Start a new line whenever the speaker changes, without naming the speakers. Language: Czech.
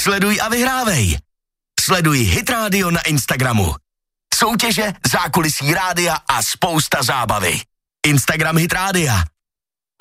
Sleduj a vyhrávej. Sleduj Hit Radio na Instagramu. Soutěže, zákulisí rádia a spousta zábavy. Instagram Hit Rádia.